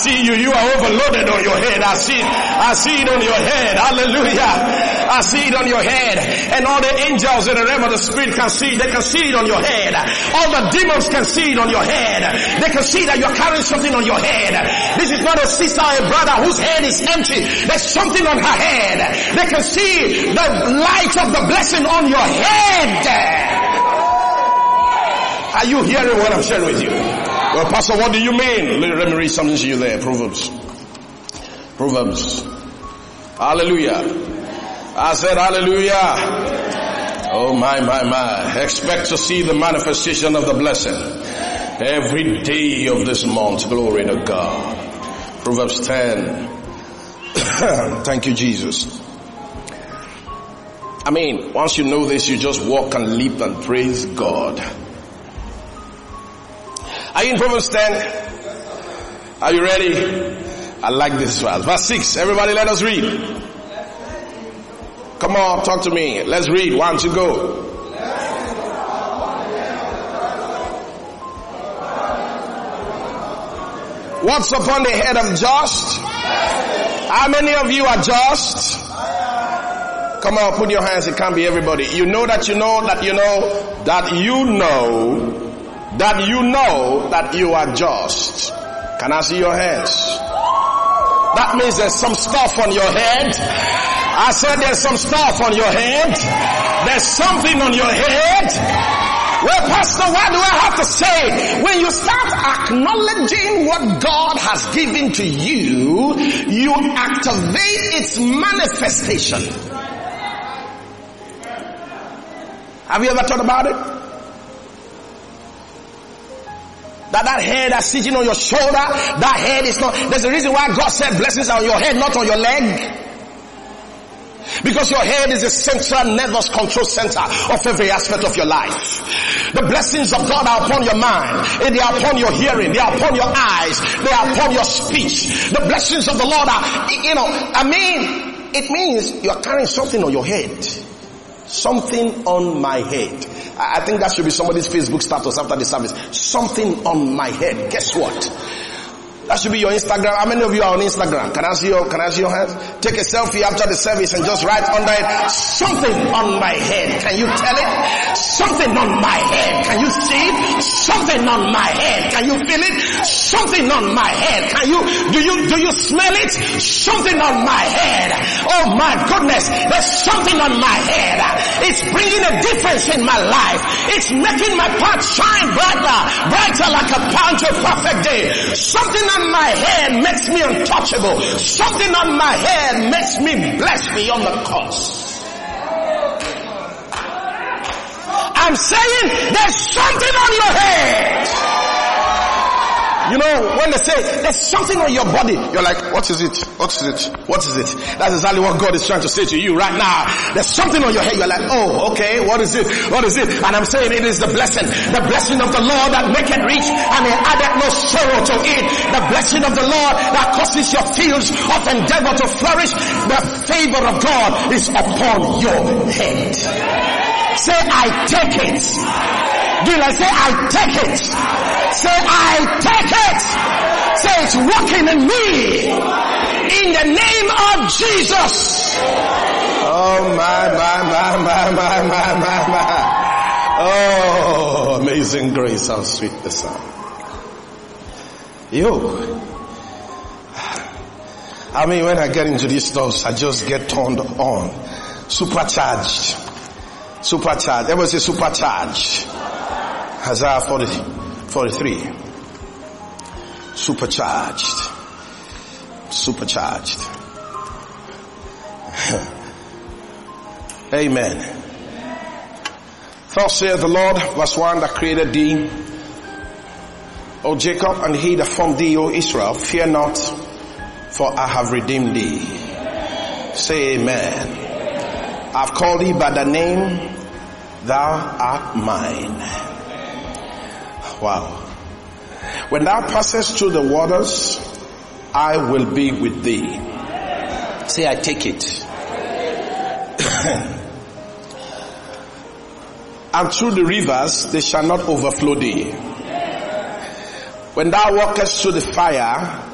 see you. You are overloaded on your head. I see it on your head. Hallelujah. I see it on your head. And all the angels in the realm of the spirit can see. They can see it on your head. All the demons can see it on your head. They can see that you're carrying something on your head. This is not a sister or a brother whose head is empty. There's something on her head. They can see the light of the blessing on your head. Are you hearing what I'm sharing with you? Well, Pastor, what do you mean? Let me read something to you there. Proverbs. Hallelujah. I said hallelujah. Oh my. Expect to see the manifestation of the blessing every day of this month. Glory to God. Proverbs 10. Thank you, Jesus. I mean, once you know this, you just walk and leap and praise God. Are you in Proverbs 10? Are you ready? I like this verse. Verse 6. Everybody let us read. Come on, talk to me. Let's read. 1, 2, go. What's upon the head of just? How many of you are just? Come on, put your hands. It can't be everybody. You know that you know that you know that you know that you know that you are just. Can I see your hands? That means there's some stuff on your head. I said there's some stuff on your head. There's something on your head. Well, Pastor, what do I have to say? When you start acknowledging what God has given to you, you activate its manifestation. Have you ever thought about it? That head that's sitting on your shoulder, that head is not, there's a reason why God said blessings are on your head, not on your leg. Because your head is the central nervous control center of every aspect of your life. The blessings of God are upon your mind. They are upon your hearing. They are upon your eyes. They are upon your speech. The blessings of the Lord are, it means you are carrying something on your head. Something on my head. I think that should be somebody's Facebook status after the service. Something on my head. Guess what? That should be your Instagram. How many of you are on Instagram? Can I see your hands? Take a selfie after the service and just write under it, something on my head. Can you tell it? Something on my head. Can you see it? Something on my head. Can you feel it? Something on my head. Do you smell it? Something on my head. Oh my goodness. There's something on my head. It's bringing a difference in my life. It's making my path shine brighter like a punctual perfect day. Something on my head makes me untouchable. Something on my head makes me blessed beyond the cause. I'm saying there's something on your head. You know, when they say there's something on your body, you're like, what is it? What is it? What is it? That's exactly what God is trying to say to you right now. There's something on your head. You're like, oh, okay, what is it? What is it? And I'm saying it is the blessing of the Lord that maketh rich and he addeth no sorrow to it. The blessing of the Lord that causes your fields of endeavor to flourish. The favor of God is upon your head. Say, I take it. Do you like say, I take it? Say, I take it. Say, it's working in me. In the name of Jesus. Oh, my. Oh, amazing grace, how sweet the sound. I mean, when I get into these stuffs, I just get turned on. Supercharged. Everybody say supercharged. Isaiah 43. Supercharged. Amen. Thus saith the Lord, verse 1, that created thee, O Jacob, and he that formed thee, O Israel, fear not, for I have redeemed thee. Say amen. I've called thee by the name, thou art mine. Wow. When thou passest through the waters, I will be with thee. Say, I take it. And through the rivers, they shall not overflow thee. When thou walkest through the fire,